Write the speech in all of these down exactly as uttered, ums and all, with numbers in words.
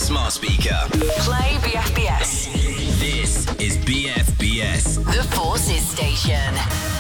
smart speaker. Play B F B S. This is B F B S. The Forces Station.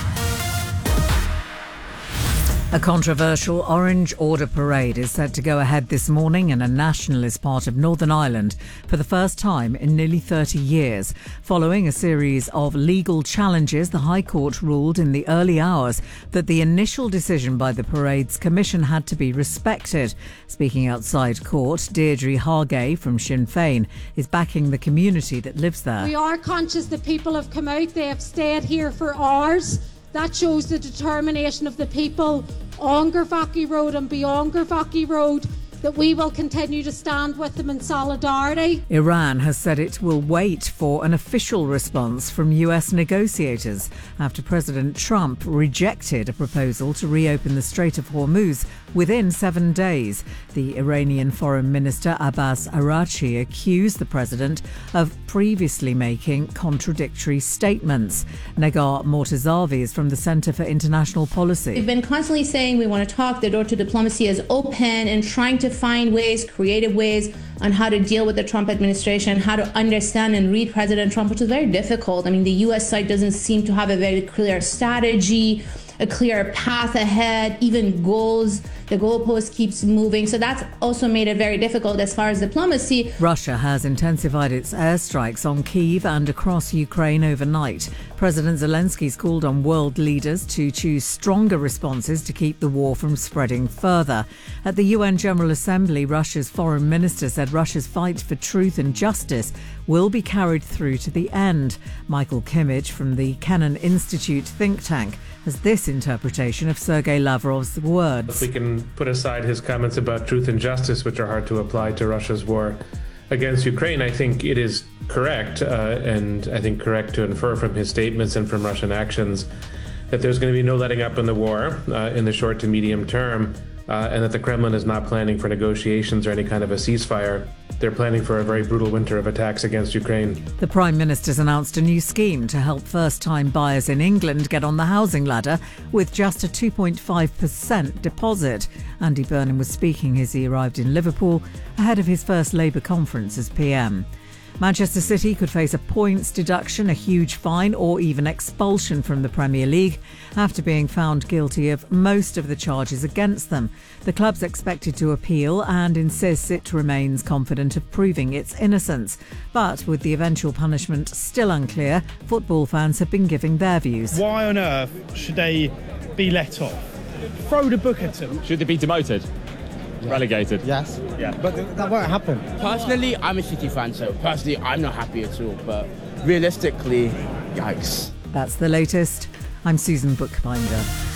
A controversial Orange Order parade is set to go ahead this morning in a nationalist part of Northern Ireland for the first time in nearly thirty years. Following a series of legal challenges, the High Court ruled in the early hours that the initial decision by the parade's commission had to be respected. Speaking outside court, Deirdre Hargay from Sinn Féin is backing the community that lives there. We are conscious that people have come out, they have stayed here for hours. That shows the determination of the people on Garvaghy Road and beyond Garvaghy Road, that we will continue to stand with them in solidarity. Iran has said it will wait for an official response from U S negotiators after President Trump rejected a proposal to reopen the Strait of Hormuz within seven days. The Iranian Foreign Minister Abbas Araghchi accused the president of previously making contradictory statements. Negar Mortazavi is from the Centre for International Policy. We've been constantly saying we want to talk. The door to diplomacy is open and trying to find ways, creative ways on how to deal with the Trump administration, how to understand and read President Trump, which is very difficult. I mean, the U S side doesn't seem to have a very clear strategy, a clear path ahead, even goals. The goalpost keeps moving. So that's also made it very difficult as far as diplomacy. Russia has intensified its airstrikes on Kyiv and across Ukraine overnight. President Zelensky's called on world leaders to choose stronger responses to keep the war from spreading further. At the U N General Assembly, Russia's foreign minister said Russia's fight for truth and justice will be carried through to the end. Michael Kimmage from the Kennan Institute think tank has this interpretation of Sergei Lavrov's words. If we can put aside his comments about truth and justice, which are hard to apply to Russia's war against Ukraine, I think it is correct, uh, and I think correct to infer from his statements and from Russian actions that there's going to be no letting up in the war uh, in the short to medium term, uh, and that the Kremlin is not planning for negotiations or any kind of a ceasefire. They're planning for a very brutal winter of attacks against Ukraine. The Prime Minister's announced a new scheme to help first-time buyers in England get on the housing ladder with just a two point five percent deposit. Andy Burnham was speaking as he arrived in Liverpool ahead of his first Labour conference as P M. Manchester City could face a points deduction, a huge fine or even expulsion from the Premier League after being found guilty of most of the charges against them. The club's expected to appeal and insists it remains confident of proving its innocence. But with the eventual punishment still unclear, football fans have been giving their views. Why on earth should they be let off? Throw the book at them. Should they be demoted? Yeah. Relegated? Yes. Yeah. But th- that won't happen. Personally, I'm a City fan, so personally, I'm not happy at all. But realistically, yikes. That's the latest. I'm Susan Bookbinder.